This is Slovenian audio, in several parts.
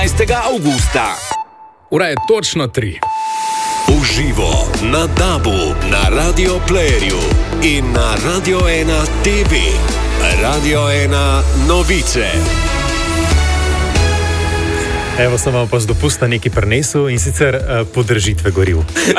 avgusta. Ura je točno 3. Uživo na DAB-u, na Radio Playerju in na Radio 1 TV. Radio 1 novice. Evo sem vam pa z dopusta nekaj prinesel in sicer podržitve goriv.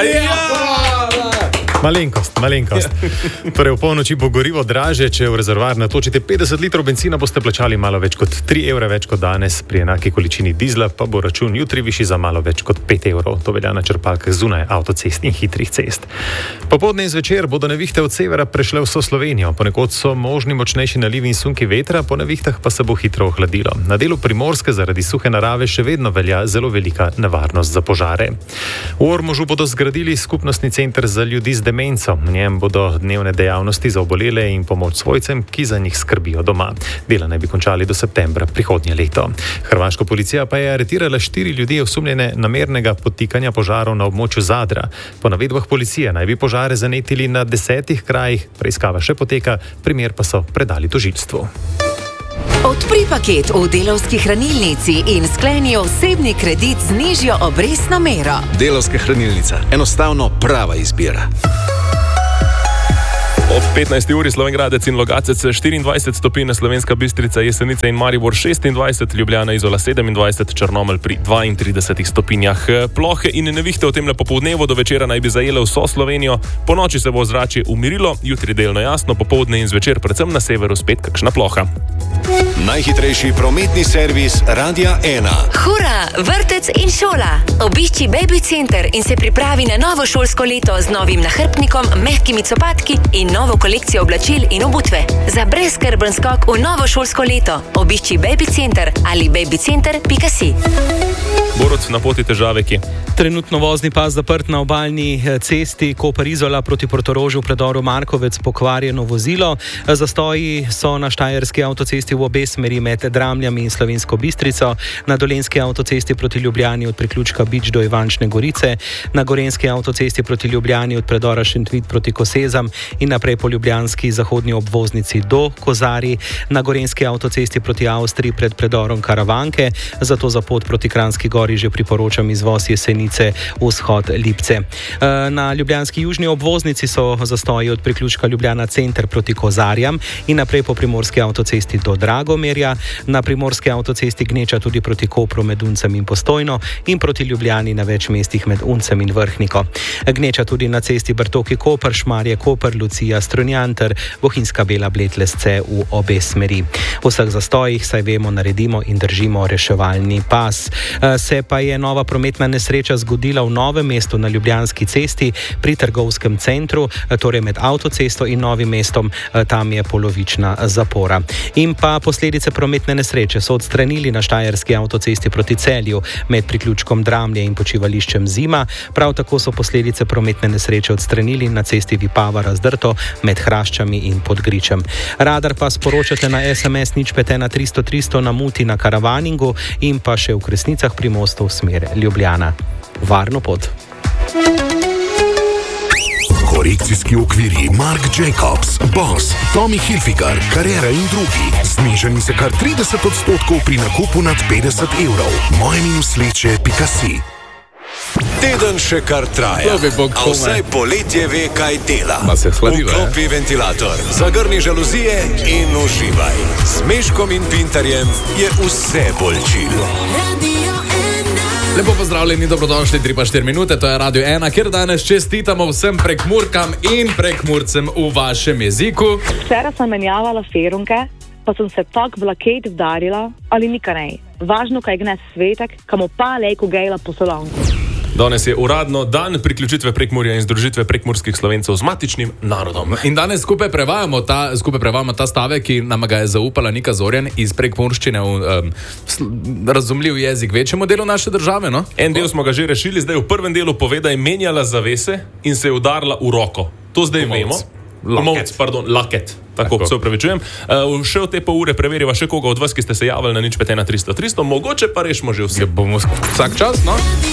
Malenkost. Torej, v polnoči bo gorivo draže, če v rezervoar natočite 50 litrov benzina, boste plačali malo več kot 3 evre več kot danes, pri enaki količini dizla pa bo račun jutri višji za malo več kot 5 evrov. To velja na črpalkah zunaj avtocest in hitrih cest. Popoldne in zvečer bodo nevihte od severa prešle vso Slovenijo. Ponekod so možni močnejši nalivi in sunki vetra, po nevihtah pa se bo hitro ohladilo. Na delu Primorske zaradi suhe narave še vedno velja zelo velika nevarnost za požare. V Ormožu bodo zgradili skupnostni center za ljudi z demenco. V njem bodo dnevne dejavnosti za obolele in pomoč svojcem, ki za njih skrbijo doma. Dela naj bi končali do septembra prihodnje leto. Hrvaška policija pa je aretirala 4 ljudi osumljene namernega podtikanja požarov na območju Zadra. Po navedbah policije naj bi požare zanetili na 10 krajih, preiskava še poteka, primer pa so predali tožilstvu. Odpri paket v Delavski hranilnici in skleni osebni kredit z nižjo obrestno mero. Delavska hranilnica. Enostavno prava izbira. Ob 15. uri Slovenj Gradec in Logatec 24 stopinj, Slovenska Bistrica, Jesenice in Maribor 26, Ljubljana, Izola 27, Črnomelj pri 32 stopinjah. Plohe in nevihte v temle popoldnevo do večera naj bi zajele vso Slovenijo. Po noči se bo ozračje umirilo, jutri delno jasno, popoldne in zvečer predvsem na severu spet kakšna ploha. Najhitrejši prometni servis Radia 1. Hura, vrtec in šola. Obišči Baby Center in se pripravi na novo šolsko leto z novim nahrbtnikom, mehkimi copatki in novo kolekcijo oblačil in obutve. Za brezskrben skok v novo šolsko leto obišči Baby Center ali babycenter.si. Borod, na poti težave ki? Trenutno vozni pas zaprt na obalni cesti Koper-Izola proti Portorožu v predoru Markovec, pokvarjeno vozilo. Zastoji so na štajerski avtocesti v obe smeri med Dramljami in Slovensko Bistrico, na dolenski avtocesti proti Ljubljani od priključka Bič do Ivančne Gorice, na gorenski avtocesti proti Ljubljani od predora Šentvid proti Kosezam in naprej po ljubljanski zahodnji obvoznici do Kozari, na gorenski avtocesti proti Avstriji pred predorom Karavanke, zato za pot proti Kranjski Gori že priporočam izvoz Jesenice, vzhod Lipce. Na ljubljanski južni obvoznici so zastoji od priključka Ljubljana center proti Kozarjam in naprej po primorski avtocesti do Dragomerja, na primorski avtocesti gneča tudi proti Kopru med Uncem in Postojno in proti Ljubljani na več mestih med Uncem in Vrhniko. Gneča tudi na cesti Brtoki Koper, Šmarje Koper, Lucija Strunjan ter Bohinjska Bela Bletlesce v obe smeri. V vseh zastojih, saj vemo, naredimo in držimo reševalni pas. Se pa je nova prometna nesreča zgodila v Novem mestu na Ljubljanski cesti pri trgovskem centru, torej med avtocesto in Novim mestom, tam je polovična zapora. In pa posledice prometne nesreče so odstranili na štajerski avtocesti proti Celju med priključkom Dramlje in počivališčem Zima. Prav tako so posledice prometne nesreče odstranili na cesti Vipava Razdrto med Hraščami in Podgričem. Radar pa sporočate na SMS 051 300 300 na Muti na Karavaningu in pa še v Kresnicah pri mostu v smer Ljubljana. Varno pot. Korekcijski okviri Marc Jacobs, Boss, Tommy Hilfiger, Carrera in drugi. Znižani se kar 30% pri nakupu nad 50 evrov. moje-sleče.si. Teden še kar traja, a vsaj poletje ve, kaj dela. Vklopi ventilator, zagrni žaluzije in uživaj. S Meškom in Pintarjem je vse bolj čilo. Lepo pozdravljeni, dobrodošli 3-4 minute, to je Radio 1, kjer danes čestitamo vsem Prekmurkam in Prekmurcem v vašem jeziku. Včeraj sem menjavala ferunke, pa sem se tak v laket vdarila, ali nika nej. Važno, kaj gnes svetek, kamo pa lejko gejla po solanku. Danes je uradno dan priključitve Prekmurja in združitve prekmurskih Slovencev z matičnim narodom. In danes skupaj prevajamo ta stavek, ki nam ga je zaupala Nika Zorjan iz prekmurščine v razumljiv jezik večjemu delu naše države, no? En del smo ga že rešili, zdaj v prvem delu poveda je menjala zavese in se je udarila v roko. To zdaj vemo. Laket. Tako, se upravičujem. Še v te pol ure preveriva še koga od vas, ki ste se javili na 051 300 300, mogoče pa rešimo že vsi. Bomo vsak čas, no?